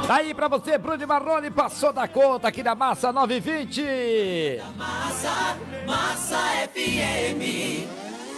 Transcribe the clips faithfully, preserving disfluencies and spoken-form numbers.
Tá aí pra você, Bruno Marrone, passou da conta aqui na Massa nove e vinte. Massa, Massa F M.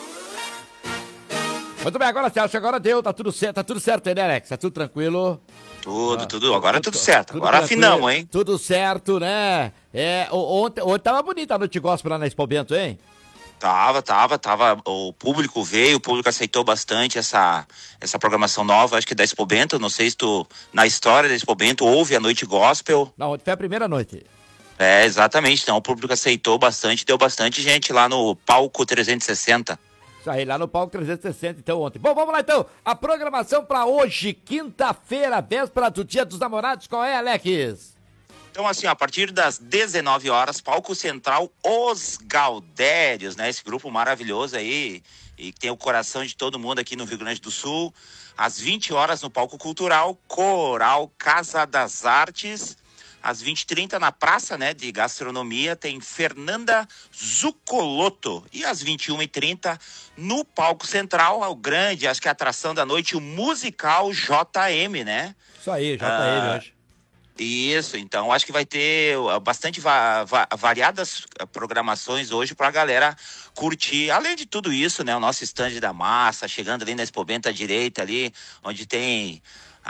Muito bem, agora você acha, agora deu, tá tudo certo, tá tudo certo aí, né, Alex? Tá tudo tranquilo? Tudo, Ah, tudo, agora é tudo certo, tudo agora tranquilo, afinamos, hein? Tudo certo, né? É, o- ontem, ontem tava bonita a noite gospel lá na Expo Bento, hein? Tava, tava, tava, o público veio, o público aceitou bastante essa, essa programação nova, acho que da Expo Bento, não sei se tu, na história da Expo Bento, houve a noite gospel. Não, ontem foi a primeira noite. É, exatamente, então o público aceitou bastante, deu bastante gente lá no palco trezentos e sessenta. Isso aí, lá no palco trezentos e sessenta, então, ontem. Bom, vamos lá, então. A programação pra hoje, quinta-feira, véspera do Dia dos Namorados, qual é, Alex? Então, assim, a partir das dezenove horas, palco central Os Gaudérios, né? Esse grupo maravilhoso aí, e que tem o coração de todo mundo aqui no Rio Grande do Sul. Às vinte horas, no palco cultural, Coral Casa das Artes. Às vinte e trinta, na praça, né, de gastronomia, tem Fernanda Zuccolotto. E às vinte e uma e trinta, no palco central, o grande, acho que a atração da noite, o musical J M, né? Isso aí, J M Ah, hoje. Isso, então acho que vai ter uh, bastante va- va- variadas uh, programações hoje pra galera curtir. Além de tudo isso, né, o nosso stand da massa, chegando ali na Expo Bento à direita ali, onde tem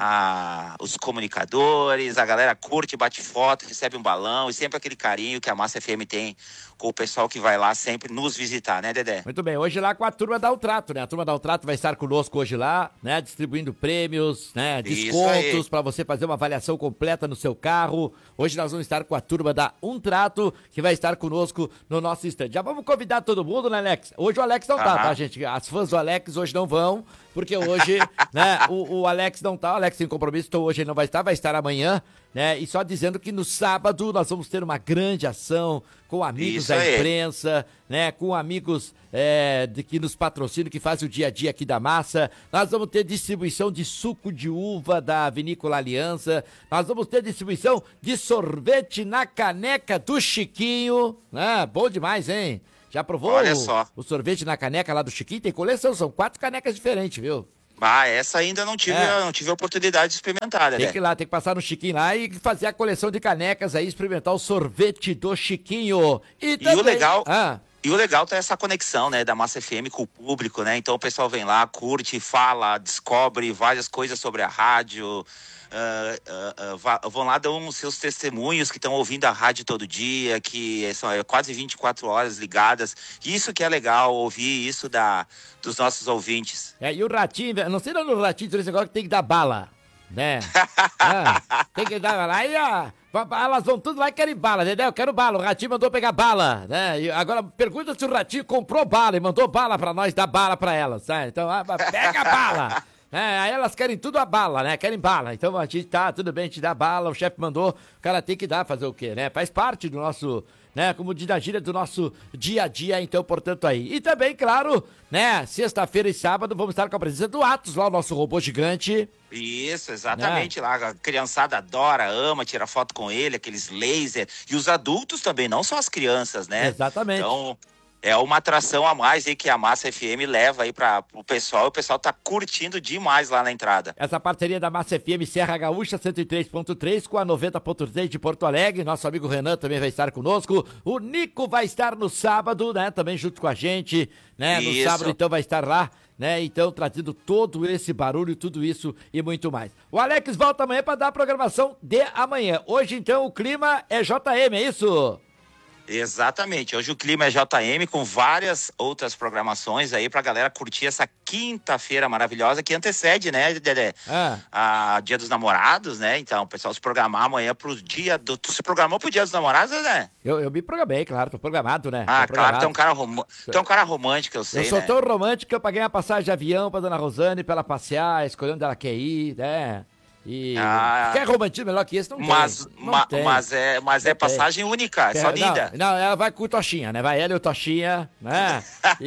ah, os comunicadores, a galera curte, bate foto, recebe um balão e sempre aquele carinho que a Massa F M tem com o pessoal que vai lá sempre nos visitar, né, Dedé? Muito bem, hoje lá com a turma da Ultrato, né? A turma da Ultrato vai estar conosco hoje lá, né? Distribuindo prêmios, né? Isso aí. Descontos para você fazer uma avaliação completa no seu carro. Hoje nós vamos estar com a turma da Ultrato, que vai estar conosco no nosso stand. Já vamos convidar todo mundo, né, Alex? Hoje o Alex não tá, Aham. tá, gente? As fãs do Alex hoje não vão, porque hoje, né, o, o Alex não tá, o Alex tem compromisso, então hoje ele não vai estar, vai estar amanhã, né? E só dizendo que no sábado nós vamos ter uma grande ação com amigos Isso da aí. imprensa, né? Com amigos é, de, que nos patrocinam, que fazem o dia a dia aqui da massa. Nós vamos ter distribuição de suco de uva da Vinícola Aliança. Nós vamos ter distribuição de sorvete na caneca do Chiquinho, né? Bom demais, hein? Já provou Olha o, só. o sorvete na caneca lá do Chiquinho? Tem coleção, são quatro canecas diferentes, viu? Ah, essa ainda não tive, É. não tive a oportunidade de experimentar, Tem Dedé. que ir lá, tem que passar no Chiquinho lá e fazer a coleção de canecas aí, experimentar o sorvete do Chiquinho. E, E o legal- Ah, E o legal tá essa conexão, né, da Massa F M com o público, né? Então o pessoal vem lá, curte, fala, descobre várias coisas sobre a rádio. ah, ah, ah, va- vão lá, dão os seus testemunhos que estão ouvindo a rádio todo dia, que são é, quase vinte e quatro horas ligadas. Isso que é legal, ouvir isso da, dos nossos ouvintes. é, e o Ratinho, velho, não sei lá no Ratinho, disse agora que tem que dar bala, né? Ah, tem que dar bala. Aí, ó, va- va- elas vão tudo lá e querem bala, entendeu? Eu quero bala, o Ratinho mandou pegar bala, né? E agora pergunta se o Ratinho comprou bala e mandou bala pra nós, dar bala pra elas, tá? Então, ah, pega a bala! É, aí elas querem tudo a bala, né? Querem bala. Então a gente tá, tudo bem, a gente dá bala, o chefe mandou, o cara tem que dar, fazer o quê, né? Faz parte do nosso, né? Como diz a gíria, do nosso dia a dia, então, portanto, aí. E também, claro, né? Sexta-feira e sábado vamos estar com a presença do Atos, lá o nosso robô gigante. Isso, exatamente. Lá a criançada adora, ama, tira foto com ele, aqueles laser. E os adultos também, não só as crianças, né? Exatamente. Então, é uma atração a mais aí que a Massa F M leva aí para o pessoal. E o pessoal tá curtindo demais lá na entrada. Essa parceria da Massa F M Serra Gaúcha cento e três ponto três com a noventa ponto três de Porto Alegre. Nosso amigo Renan também vai estar conosco. O Nico vai estar no sábado, né? Também junto com a gente, né? No Isso. sábado, então, vai estar lá, né? Então, trazendo todo esse barulho, tudo isso e muito mais. O Alex volta amanhã para dar a programação de amanhã. Hoje, então, o clima é J M, é isso? Exatamente. Hoje o clima é J M com várias outras programações aí pra galera curtir essa quinta-feira maravilhosa que antecede, né, Dedé? Ah. A Dia dos Namorados, né? Então, o pessoal se programar amanhã pro dia do... Tu se programou pro Dia dos Namorados, Dedé? Eu, eu me programei, claro, tô programado, né? Ah, Tô claro, programado. tu é um cara, rom... tu é um cara romântico, eu sei, Eu sou né? tão romântico que eu paguei uma passagem de avião pra dona Rosane pra ela passear, escolher onde ela quer ir, né? E Ah. quer romantismo melhor que esse? Não tem. Mas, não ma- tem. mas é, mas Não é tem. passagem única, é só Quer- não, linda. Não, ela vai com o Toshinha, né? Vai ela e o Toshinha, né? E,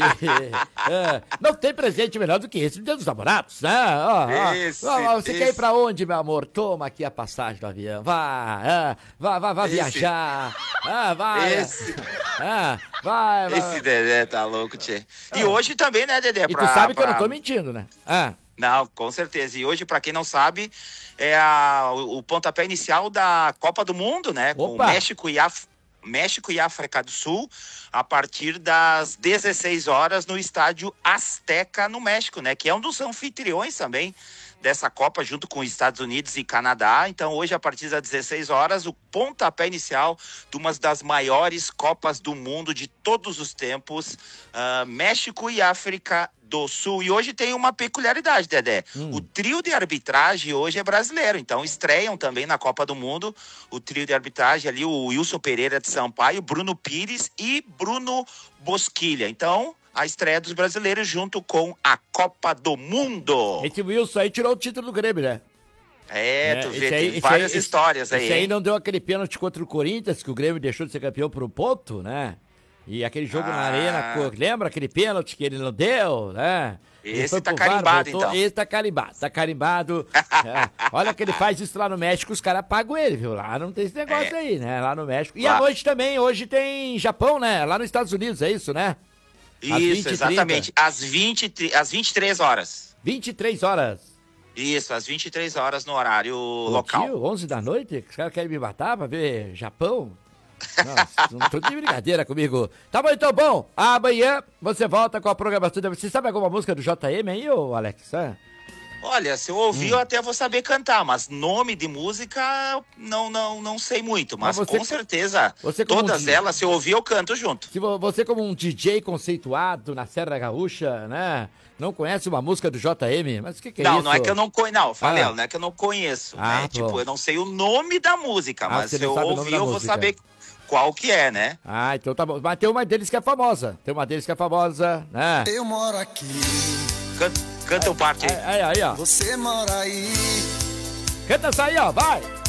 é, não tem presente melhor do que esse no Dia dos Namorados, né? Ó, ó, Esse, ó, ó, você quer ir esse. pra onde, meu amor? Toma aqui a passagem do avião. Vá, é, vá, vá, vá Esse. viajar. Ah, vai. Esse. Ah, vai, vai. Esse Dedé tá louco, tchê. E hoje também, né, Dedé? E tu sabe que eu não tô mentindo, né? Ah. Não, com certeza. E hoje, para quem não sabe, é a, o, o pontapé inicial da Copa do Mundo, né? Com Opa! México e, Af, México e África do Sul, a partir das dezesseis horas no estádio Azteca, no México, né? Que é um dos anfitriões também dessa Copa, junto com os Estados Unidos e Canadá. Então, hoje, a partir das dezesseis horas, o pontapé inicial de uma das maiores Copas do Mundo de todos os tempos, uh, México e África do Sul. E hoje tem uma peculiaridade, Dedé. Hum. O trio de arbitragem hoje é brasileiro, então estreiam também na Copa do Mundo o trio de arbitragem ali, o Wilson Pereira de Sampaio, Bruno Pires e Bruno Bosquilha. Então, a estreia dos brasileiros junto com a Copa do Mundo. Esse Wilson aí tirou o título do Grêmio, né? É, tu é, vê, aí, tem várias aí, histórias esse, aí. Esse aí hein? não deu aquele pênalti contra o Corinthians, que o Grêmio deixou de ser campeão por um ponto, né? E aquele jogo ah. na arena, lembra aquele pênalti que ele não deu, né? Esse tá carimbado, VAR, então. Esse tá carimbado, tá carimbado. É. Olha que ele faz isso lá no México, os caras pagam ele, viu? Lá não tem esse negócio é. aí, né? Lá no México. E lá. à noite também, hoje tem Japão, né? Lá nos Estados Unidos, é isso, né? Às isso, exatamente. Às, vinte, às vinte e três horas. vinte e três horas. Isso, às vinte e três horas no horário Ô, local. Tio, onze da noite? Os caras querem me matar pra ver Japão? Não, não tô de brincadeira comigo. Tá bom, então, bom. Amanhã você volta com a programação. Você sabe alguma música do J M aí, ô Alex? É. Olha, se eu ouvir, hum. eu até vou saber cantar, mas nome de música não não, não sei muito. Mas, mas você, com certeza, você todas um elas, se eu ouvir, eu canto junto. Se você, como um D J conceituado na Serra Gaúcha, né? Não conhece uma música do J M? Mas o que, que é não, isso? Não, não é que eu não conheço. Não, falei, ah. não é que eu não conheço. Ah, né? Tipo, eu não sei o nome da música, ah, mas se eu ouvir, eu vou música. saber qual que é, né? Ah, então tá bom. Mas tem uma deles que é famosa. Tem uma deles que é famosa, né? Eu moro aqui. Canta, canta o parte aí. Aí, aí, ó. Você mora aí. Canta essa aí, ó, vai!